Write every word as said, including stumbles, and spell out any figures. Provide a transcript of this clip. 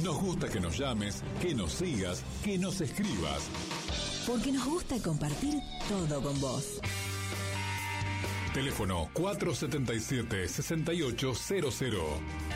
Nos gusta que nos llames, que nos sigas, que nos escribas. Porque nos gusta compartir todo con vos. Teléfono cuatro siete siete, seis ocho cero cero.